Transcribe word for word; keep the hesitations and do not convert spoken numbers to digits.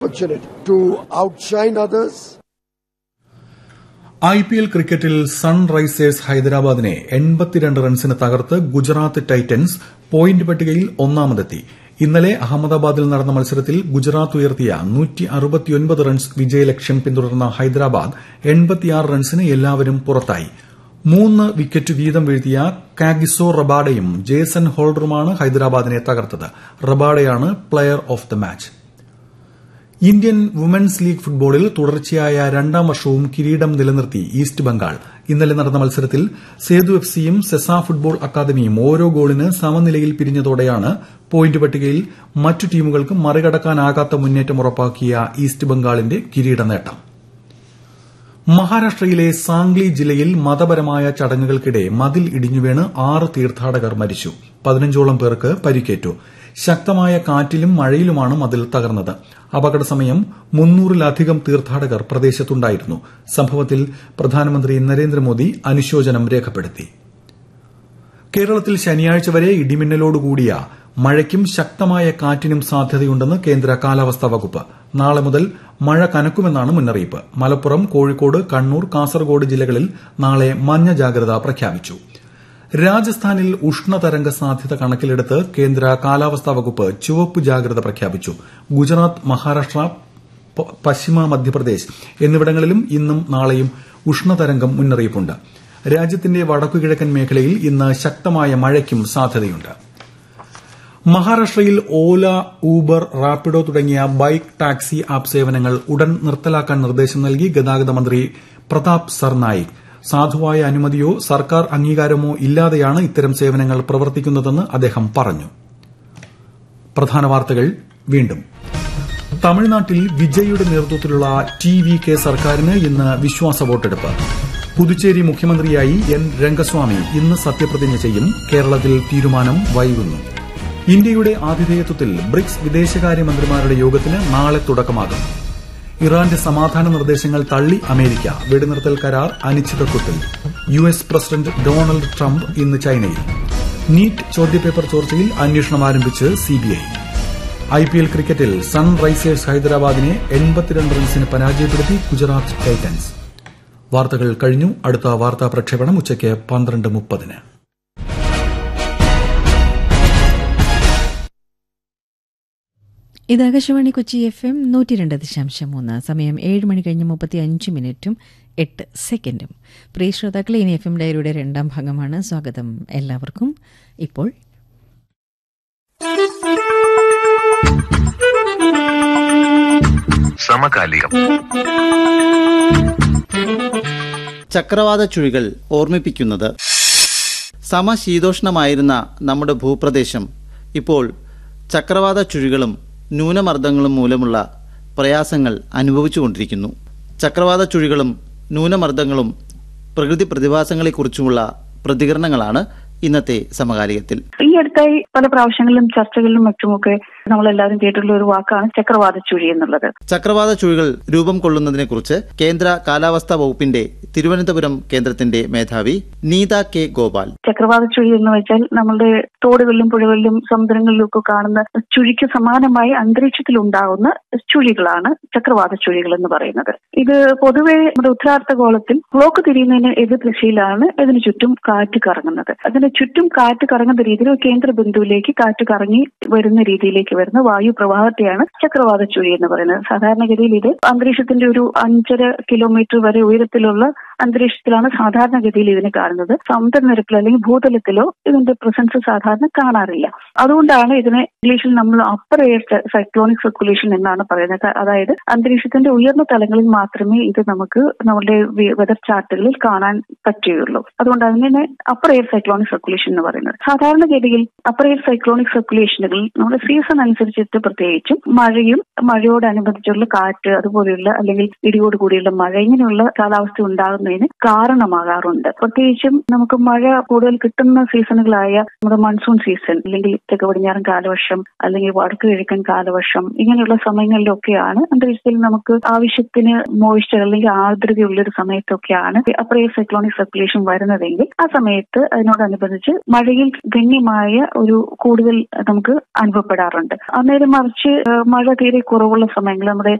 Opportunity to outshine others. I P L ക്രിക്കറ്റിൽ Sunrisers ഹൈദരാബാദിനെ എൺപത്തിരണ്ട് റൺസിന് തകർത്ത് ഗുജറാത്ത് ടൈറ്റൻസ് പോയിന്റ് പട്ടികയിൽ ഒന്നാമതെത്തി. ഇന്നലെ അഹമ്മദാബാദിൽ നടന്ന മത്സരത്തിൽ ഗുജറാത്ത് ഉയർത്തിയ നൂറ്റി അറുപത്തിയൊൻപത് റൺസ് വിജയലക്ഷ്യം പിന്തുടർന്ന ഹൈദരാബാദ് എൺപത്തിയാറ് റൺസിന് എല്ലാവരും പുറത്തായി. മൂന്ന് വിക്കറ്റ് വീതം വീഴ്ത്തിയ കാഗിസോ റബാഡയും ജേസൺ ഹോൾഡറുമാണ് ഹൈദരാബാദിനെ തകർത്തത്. റബാഡയാണ് player of the match. Indian women's league ഫുട്ബോളിൽ തുടർച്ചയായ രണ്ടാം വർഷവും കിരീടം നിലനിർത്തി ഈസ്റ്റ് ബംഗാൾ. ഇന്നലെ നടന്ന മത്സരത്തിൽ സേതു എഫ് സിയും സെസ ഫുട്ബോൾ അക്കാദമിയും ഓരോ ഗോളിന് സമനിലയിൽ പിരിഞ്ഞതോടെയാണ് പോയിന്റ് പട്ടികയിൽ മറ്റു ടീമുകൾക്ക് മറികടക്കാനാകാത്ത മുന്നേറ്റം ഉറപ്പാക്കിയ ഈസ്റ്റ് ബംഗാളിന്റെ കിരീട നേട്ടം. മഹാരാഷ്ട്രയിലെ സാംഗ്ലി ജില്ലയിൽ മതപരമായ ചടങ്ങുകൾക്കിടെ മതിൽ ഇടിഞ്ഞുവീണ് ആറ് തീർത്ഥാടകർ മരിച്ചു. പതിനഞ്ചോളം പേർക്ക് പരിക്കേറ്റു. ശക്തമായ കാറ്റിലും മഴയിലുമാണ് മതിൽ തകർന്നത്. അപകട സമയം മുന്നൂറിലധികം തീർത്ഥാടകർ പ്രദേശത്തുണ്ടായിരുന്നു. സംഭവത്തിൽ പ്രധാനമന്ത്രി നരേന്ദ്രമോദി അനുശോചനം രേഖപ്പെടുത്തി. കേരളത്തിൽ ശനിയാഴ്ച വരെ ഇടിമിന്നലോടുകൂടിയ മഴയ്ക്കും ശക്തമായ കാറ്റിനും സാധ്യതയുണ്ടെന്ന് കേന്ദ്ര കാലാവസ്ഥാ വകുപ്പ്. നാളെ മുതൽ മഴ കനക്കുമെന്നാണ് മുന്നറിയിപ്പ്. മലപ്പുറം, കോഴിക്കോട്, കണ്ണൂർ, കാസർഗോഡ് ജില്ലകളിൽ നാളെ മഞ്ഞ ജാഗ്രത പ്രഖ്യാപിച്ചു. രാജസ്ഥാനിൽ ഉഷ്ണതരംഗ സാധ്യത കണക്കിലെടുത്ത് കേന്ദ്ര കാലാവസ്ഥാ വകുപ്പ് ചുവപ്പ് ജാഗ്രത പ്രഖ്യാപിച്ചു. ഗുജറാത്ത്, മഹാരാഷ്ട്ര, പശ്ചിമ മധ്യപ്രദേശ് എന്നിവിടങ്ങളിലും ഇന്നും നാളെയും ഉഷ്ണതരംഗം മുന്നറിയിപ്പുണ്ട്. രാജ്യത്തിന്റെ വടക്കുകിഴക്കൻ മേഖലയിൽ ഇന്ന് ശക്തമായ മഴയ്ക്കും സാധ്യതയുണ്ട്. മഹാരാഷ്ട്രയിൽ ഓല, ഊബർ, റാപ്പിഡോ തുടങ്ങിയ ബൈക്ക് ടാക്സി ആപ്പ് സേവനങ്ങൾ ഉടൻ നിർത്തലാക്കാൻ നിർദ്ദേശം നൽകി ഗതാഗത മന്ത്രി പ്രതാപ് സർനായിക്. സാധുവായ അനുമതിയോ സർക്കാർ അംഗീകാരമോ ഇല്ലാതെയാണ് ഇത്തരം സേവനങ്ങൾ പ്രവർത്തിക്കുന്നതെന്ന് അദ്ദേഹം പറഞ്ഞു. പ്രധാന വാർത്തകൾ വീണ്ടും. തമിഴ്നാട്ടിൽ വിജയുടെ നേതൃത്വത്തിലുള്ള ടി വി കെ സർക്കാരിന് ഇന്ന് വിശ്വാസ വോട്ടെടുപ്പ്. പുതുച്ചേരി മുഖ്യമന്ത്രിയായി എൻ രംഗസ്വാമി ഇന്ന് സത്യപ്രതിജ്ഞ ചെയ്യും. കേരളത്തിൽ തീരുമാനം വൈകുന്നു. ഇന്ത്യയുടെ ആതിഥേയത്വത്തിൽ ബ്രിക്സ് വിദേശകാര്യമന്ത്രിമാരുടെ യോഗത്തിന് നാളെ തുടക്കമാകും. ഇറാന്റെ സമാധാന നിർദ്ദേശങ്ങൾ തള്ളി അമേരിക്ക. വെടിനിർത്തൽ കരാർ അനിശ്ചിതത്വത്തിൽ. U S president Donald Trump ഇന്ന് ചൈനയിൽ. നീറ്റ് ചോദ്യപേപ്പർ ചോർച്ചയിൽ അന്വേഷണം ആരംഭിച്ച് സിബിഐ. ഐ പി എൽ ക്രിക്കറ്റിൽ സൺറൈസേഴ്സ് ഹൈദരാബാദിനെ എൺപത്തിരണ്ട് റൺസിന് പരാജയപ്പെടുത്തി ഗുജറാത്ത് ടൈറ്റൻസ്. വാർത്തകൾ കഴിഞ്ഞു. അടുത്ത വാർത്താ പ്രക്ഷേപണം ഉച്ചയ്ക്ക് പന്ത്രണ്ട് മുപ്പതിന്. ഇത് ആകാശവാണി കൊച്ചി എഫ് എം നൂറ്റി രണ്ട് ദശാംശം മൂന്ന്. സമയം ഏഴ് മണി കഴിഞ്ഞ് മുപ്പത്തി അഞ്ച് മിനിറ്റും എട്ട് സെക്കൻഡും. പ്രിയ ശ്രോതാക്കളെ, ഇനി എഫ് എം ഡയറിയുടെ രണ്ടാം ഭാഗമാണ്. സ്വാഗതം എല്ലാവർക്കും. ഇപ്പോൾ സമകാലികം. ചക്രവാത ചുഴികൾ ഓർമ്മിപ്പിക്കുന്നത് സമശീതോഷ്ണമായിരുന്ന നമ്മുടെ ഭൂപ്രദേശം ഇപ്പോൾ ചക്രവാത ചുഴികളും ന്യൂനമർദ്ദങ്ങളും മൂലമുള്ള പ്രയാസങ്ങൾ അനുഭവിച്ചുകൊണ്ടിരിക്കുന്നു. ചക്രവാത ചുഴികളും ന്യൂനമർദ്ദങ്ങളും പ്രകൃതി പ്രതിഭാസങ്ങളെക്കുറിച്ചുമുള്ള പ്രതികരണങ്ങളാണ് ഇന്നത്തെ സമകാലികത്തിൽ. ഈ അടുത്തായി പല പ്രാവശ്യങ്ങളിലും ചർച്ചകളിലും മറ്റുമൊക്കെ നമ്മളെല്ലാവരും കേട്ടിട്ടുള്ള ഒരു വാക്കാണ് ചക്രവാത ചുഴി എന്നുള്ളത്. ചക്രവാത ചുഴികൾ രൂപം കൊള്ളുന്നതിനെ കുറിച്ച് കേന്ദ്ര കാലാവസ്ഥാ വകുപ്പിന്റെ തിരുവനന്തപുരം കേന്ദ്രത്തിന്റെ മേധാവി നീത കെ ഗോപാൽ. ചക്രവാത ചുഴി എന്ന് വെച്ചാൽ നമ്മുടെ തോടുകളിലും പുഴകളിലും സമുദ്രങ്ങളിലും ഒക്കെ കാണുന്ന ചുഴിക്ക് സമാനമായി അന്തരീക്ഷത്തിൽ ഉണ്ടാകുന്ന ചുഴികളാണ് ചക്രവാത ചുഴികൾ എന്ന് പറയുന്നത്. ഇത് പൊതുവെ നമ്മുടെ ഉത്തരാർദ്ധഗോളത്തിൽ ക്ലോക്ക് തിരിയുന്നതിന് എതിർ ദിശയിലാണ് ഇതിന് ചുറ്റും കാറ്റ് കറങ്ങുന്നത്. അതിന് ചുറ്റും കാറ്റ് കറങ്ങുന്ന രീതിയിൽ ഒരു കേന്ദ്ര ബിന്ദുവിലേക്ക് കാറ്റ് കറങ്ങി വരുന്ന രീതിയിലേക്ക് വരുന്ന വായു പ്രവാഹത്തെയാണ് ചക്രവാത ചുഴി എന്ന് പറയുന്നത്. സാധാരണഗതിയിൽ ഇത് അന്തരീക്ഷത്തിന്റെ ഒരു അഞ്ചര കിലോമീറ്റർ വരെ ഉയരത്തിലുള്ള അന്തരീക്ഷത്തിലാണ് സാധാരണഗതിയിൽ ഇതിനെ കാണുന്നത്. സമുദ്രനിരപ്പിലോ അല്ലെങ്കിൽ ഭൂതലത്തിലോ ഇതിന്റെ പ്രസൻസ് സാധാരണ കാണാറില്ല. അതുകൊണ്ടാണ് ഇതിനെ ഇംഗ്ലീഷിൽ നമ്മൾ അപ്പർ എയർ സൈക്ലോണിക് സർക്കുലേഷൻ എന്നാണ് പറയുന്നത്. അതായത് അന്തരീക്ഷത്തിന്റെ ഉയർന്ന തലങ്ങളിൽ മാത്രമേ ഇത് നമുക്ക് നമ്മുടെ വെതർ ചാർട്ടുകളിൽ കാണാൻ പറ്റുകയുള്ളൂ. അതുകൊണ്ട് അതിനെ അപ്പർ എയർ സൈക്ലോണിക് സർക്കുലേഷൻ എന്ന് പറയുന്നത്. സാധാരണഗതിയിൽ അപ്പർ എയർ സൈക്ലോണിക് സർക്കുലേഷനുകൾ നമ്മുടെ സീസൺ അനുസരിച്ചിട്ട് പ്രത്യേകിച്ചും മഴയും മഴയോടനുബന്ധിച്ചുള്ള കാറ്റ് അതുപോലെയുള്ള അല്ലെങ്കിൽ ഇടിയോട് കൂടിയുള്ള മഴ ഇങ്ങനെയുള്ള കാലാവസ്ഥ ഉണ്ടാകുന്ന കൂടുന്നതിന് കാരണമാകാറുണ്ട്. പ്രത്യേകിച്ചും നമുക്ക് മഴ കൂടുതൽ കിട്ടുന്ന സീസണുകളായ നമ്മുടെ മൺസൂൺ സീസൺ, അല്ലെങ്കിൽ തെക്ക് പടിഞ്ഞാറൻ കാലവർഷം, അല്ലെങ്കിൽ വടക്ക് കിഴക്കൻ കാലവർഷം, ഇങ്ങനെയുള്ള സമയങ്ങളിലൊക്കെയാണ് അന്തരീക്ഷത്തിൽ നമുക്ക് ആവശ്യത്തിന് മോയ്സ്ചർ അല്ലെങ്കിൽ ആർദ്രതയുള്ള ഒരു സമയത്തൊക്കെയാണ് അപ്പർ എയർ സൈക്ലോണിക് സർക്കുലേഷൻ വരുന്നതെങ്കിൽ ആ സമയത്ത് അതിനോടനുബന്ധിച്ച് മഴയിൽ ഗണ്യമായ ഒരു കൂടുതൽ നമുക്ക് അനുഭവപ്പെടാറുണ്ട്. അന്നേരം മറിച്ച് മഴ തീരെ കുറവുള്ള സമയങ്ങൾ നമ്മുടെ